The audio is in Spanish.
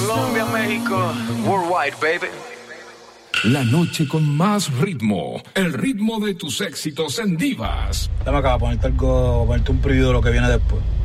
Colombia, México, worldwide, baby. La noche con más ritmo. El ritmo de tus éxitos en Divas. Dame acá, ponerte un preview de lo que viene después.